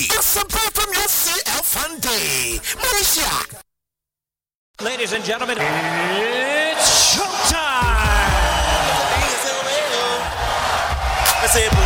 It's a part from your CL Fun Day. Malaysia. Ladies and gentlemen, it's showtime!